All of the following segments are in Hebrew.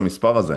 המספר הזה.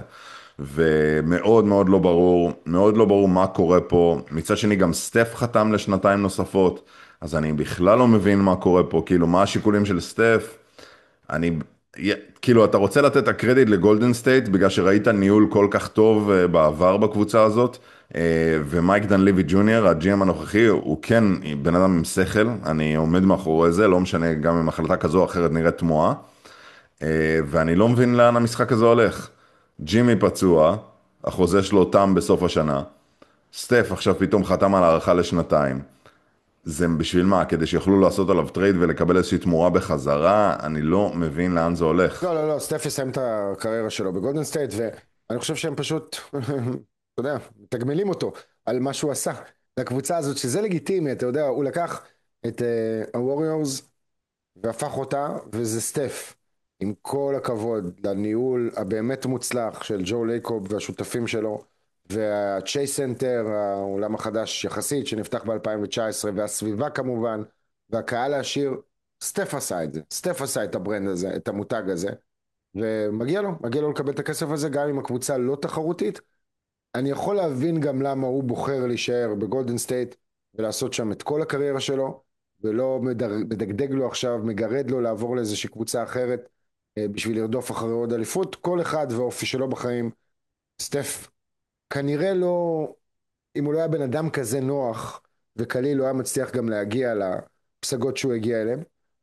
ומאוד מאוד לא ברור, מאוד לא ברור מה קורה פה. מצד שני גם סטף חתם לשנתיים נוספות, אז אני בכלל לא מבין מה קורה פה, כאילו מה השיקולים של סטף. אני, כאילו אתה רוצה לתת את הקרדיט לגולדן סטייט בגלל שראית ניהול כל כך טוב בעבר בקבוצה הזאת, ומייק דן ליבי ג'וניור, הג'י.אם הנוכחי, הוא כן בן אדם עם שכל, אני עומד מאחורי זה, לא משנה גם אם החלטה כזו או אחרת נראית תמוהה. ואני לא מבין לאן המשחק הזה הולך. ג'ימי פצוע, החוזה שלו תם בסוף השנה, סטף עכשיו פתאום חתם על הארכה לשנתיים. זה בשביל מה? כדי שיוכלו לעשות עליו טרייד ולקבל איזושהי תמורה בחזרה? אני לא מבין לאן זה הולך. לא, לא, לא, סטף יסיים את הקריירה שלו בגולדן סטייט, ואני חושב שהם פשוט, אתה יודע, מתגמלים אותו על מה שהוא עשה לקבוצה הזאת, שזה לגיטימי, אתה יודע, הוא לקח את הווריורס והפך אותה, וזה סטף. עם כל הכבוד לניהול הבאמת מוצלח של ג'ו לייקוב והשותפים שלו, והצ'ייס סנטר, העולם החדש יחסית, שנפתח ב-2019, והסביבה כמובן, והקהל העשיר, סטף עשה את זה. סטף עשה את הברנד הזה, את המותג הזה, ומגיע לו, מגיע לו לקבל את הכסף הזה, גם אם הקבוצה לא תחרותית. אני יכול להבין גם למה הוא בוחר להישאר בגולדן סטייט, ולעשות שם את כל הקריירה שלו, ולא מדגדג לו עכשיו, מגרד לו לעבור לאיזושהי קבוצה אחרת, בשביל לרדוף אחרי עוד אליפות. כל אחד ואופי שלו בחיים. סטף כנראה לא, אם הוא לא היה בן אדם כזה נוח וקליל, הוא היה מצליח גם להגיע לפסגות שהוא הגיע אליהם.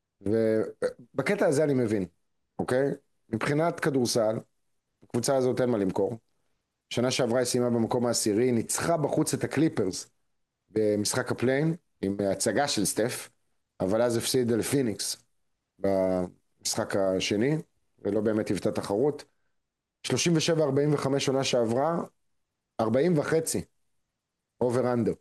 ובקטע הזה אני מבין, אוקיי? מבחינת כדורסל, הקבוצה הזאת אין מה למכור. שנה שעברה היא סיימה במקום העשירי, ניצחה בחוץ את הקליפרס במשחק הפליין עם הצגה של סטף, אבל אז הפסיד לפיניקס במשחק השני, ולא באמת היוותה תחרות. 37-45 שנה שעברה, 40 וחצי, אובר אנדר.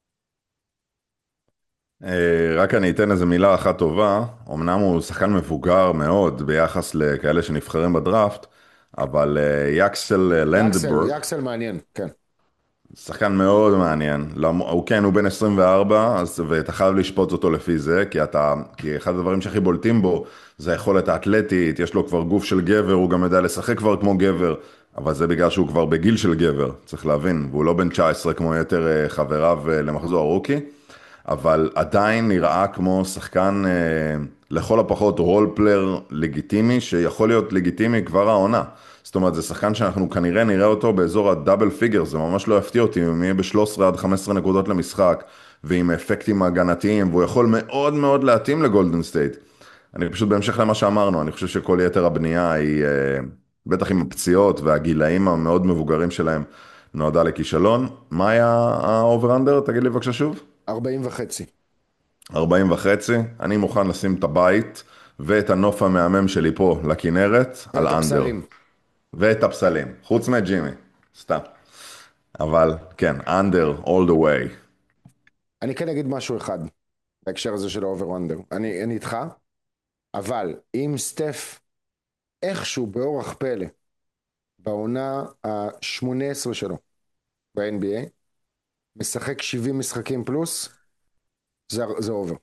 רק אני אתן איזה מילה אחת טובה, אמנם הוא שחקן מבוגר מאוד ביחס לכאלה שנבחרים בדראפט, אבל יקסל לנדבורג, יאקסל מעניין, כן. שחקן מאוד מעניין. הוא כן, הוא בן 24, ואתה חייב לשפוט אותו לפי זה, כי אחד הדברים שהכי בולטים בו זה היכולת האתלטית, יש לו כבר גוף של גבר, הוא גם יודע לשחק כבר כמו גבר, אבל זה בגלל שהוא כבר בגיל של גבר, צריך להבין, והוא לא בן 19 כמו יתר חבריו למחזור הרוקי, אבל עדיין נראה כמו שחקן לכל הפחות רול פלייר לגיטימי, שיכול להיות לגיטימי כבר העונה. זאת אומרת, זה שחקן שאנחנו כנראה נראה אותו באזור הדאבל פיגר, זה ממש לא יפתיע אותי אם יהיה ב-13 עד 15 נקודות למשחק, ועם אפקטים הגנתיים, והוא יכול מאוד מאוד להתאים לגולדן סטייט. אני פשוט בהמשך למה שאמרנו, אני חושב שכל יתר הבנייה היא, בטח עם הפציעות והגילאים המאוד מבוגרים שלהם, נועדה לכישלון. מה היה האובר-אנדר? תגיד לי בבקשה שוב. 40 וחצי. 40 וחצי, אני מוכן לשים את הבית ואת הנוף המהמם שלי פה לכנרת על ואת אנדר. הפסלים. ואת הפסלים, חוץ מג'ימי, סתם. אבל כן, אנדר, all the way. אני כן אגיד משהו אחד, בהקשר הזה של האובר אנדר. אני איתך, אבל אם סטף איכשהו באורח פלא, בעונה ה-18 שלו ב-NBA, משחק 70 משחקים פלוס, זה אובר.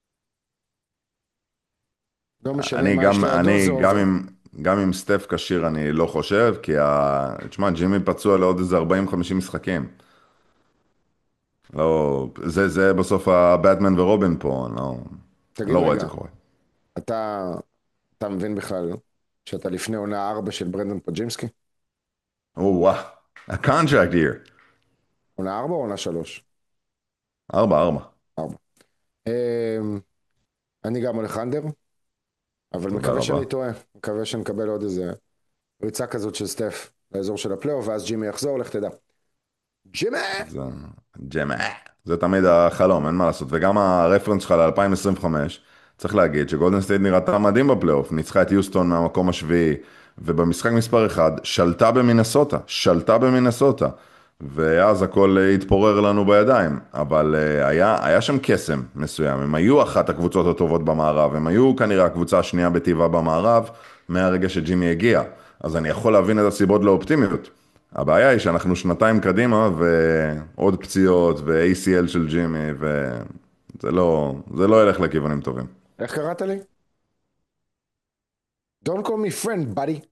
לא משנה אני מה יש גם, לידו, זה אני גם אובר. עם, גם עם סטף כשיר אני לא חושב, תשמע, ג'ימי פצוע לעוד איזה 40-50 משחקים. לא, זה בסוף הבטמן ורובין פה, אני תגיד לא רואה את זה רגע, קורה. אתה, אתה מבין בכלל שאתה לפני עונה 4 של ברנדון פג'ימסקי? וואו, a contract year. עונה 4 או עונה 3? 4-4. 4. אני גם הולך אנדר, אבל תודה מקווה רבה. שאני טועה. מקווה שנקבל עוד איזה ריצה כזאת של סטף לאזור של הפלייאוף, ואז ג'ימי יחזור, לך תדע. ג'ימי! זה ג'מא. זה תמיד החלום, אין מה לעשות. וגם הרפרנס שלך ל-2025, צריך להגיד שגולדן סטייט נראתה מדהים בפלייאוף, ניצחה את יוסטון מהמקום השביעי, ובמשחק מספר 1 שלטה במינסוטה, ואז הכל התפורר לנו בידיים, אבל היה שם קסם מסוים, הם היו אחת הקבוצות הטובות במערב, הם היו כנראה הקבוצה השנייה בטבעה במערב, מהרגע שג'ימי הגיע, אז אני יכול להבין את הסיבות לאופטימיות. הבעיה היא שאנחנו שנתיים קדימה ועוד פציעות ו-ACL של ג'ימי זה לא ילך לכיוונים טובים. איך קראת לי? Don't call me friend, buddy.